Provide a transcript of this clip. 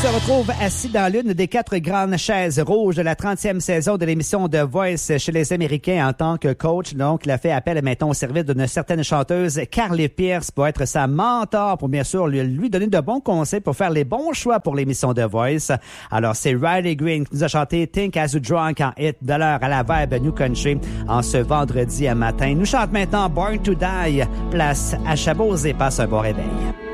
se retrouve assis dans l'une des 4 grandes chaises rouges de la 30e saison de l'émission The Voice chez les Américains en tant que coach. Donc, il a fait appel maintenant au service d'une certaine chanteuse, Carly Pearce, pour être sa mentor, pour bien sûr lui donner de bons conseils pour faire les bons choix pour l'émission The Voice. Alors, c'est Riley Green qui nous a chanté Think As You Drunk en hit de l'heure à la vibe New Country en ce vendredi à matin. Nous chante maintenant Born to Die, place à Chabot et passe un bon réveil.